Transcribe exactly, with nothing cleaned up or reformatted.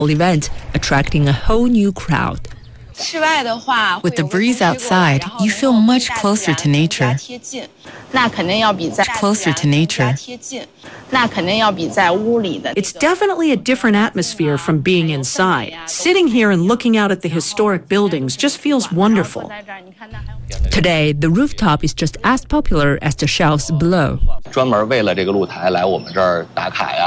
event, attracting a whole new crowd. With the breeze outside, you feel much closer to nature. Closer to nature. It's definitely a different atmosphere from being inside. Sitting here and looking out at the historic buildings just feels wonderful. Today, the rooftop is just as popular as the shelves below.